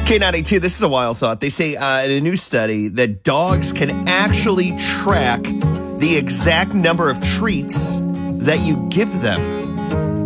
K92, this is a wild thought. They say in a new study that dogs can actually track the exact number of treats that you give them.